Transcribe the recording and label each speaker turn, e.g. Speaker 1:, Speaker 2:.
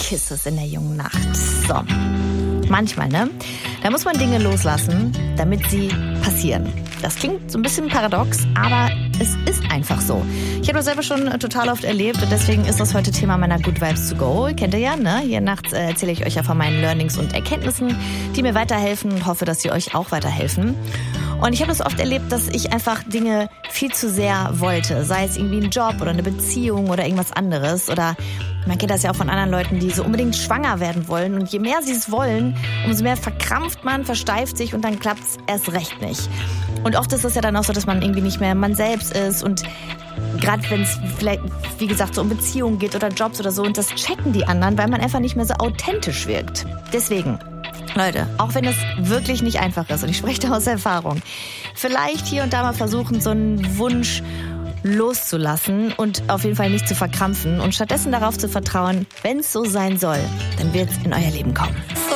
Speaker 1: Kisses in der jungen Nacht. So, manchmal, ne? Da muss man Dinge loslassen, damit sie passieren. Das klingt so ein bisschen paradox, aber es ist einfach so. Ich habe das selber schon total oft erlebt und deswegen ist das heute Thema meiner Good Vibes to Go. Kennt ihr ja, ne? Hier nachts erzähle ich euch ja von meinen Learnings und Erkenntnissen, die mir weiterhelfen und hoffe, dass sie euch auch weiterhelfen. Und ich habe das oft erlebt, dass ich einfach Dinge viel zu sehr wollte. Sei es irgendwie ein Job oder eine Beziehung oder irgendwas anderes. Oder man kennt das ja auch von anderen Leuten, die so unbedingt schwanger werden wollen. Und je mehr sie es wollen, umso mehr verkrampft man, versteift sich und dann klappt es erst recht nicht. Und oft ist es ja dann auch so, dass man irgendwie nicht mehr man selbst ist. Und gerade wenn es vielleicht, wie gesagt, so um Beziehungen geht oder Jobs oder so. Und das checken die anderen, weil man einfach nicht mehr so authentisch wirkt. Deswegen, Leute, auch wenn es wirklich nicht einfach ist, und ich spreche da aus Erfahrung, vielleicht hier und da mal versuchen, so einen Wunsch loszulassen und auf jeden Fall nicht zu verkrampfen und stattdessen darauf zu vertrauen, wenn es so sein soll, dann wird es in euer Leben kommen.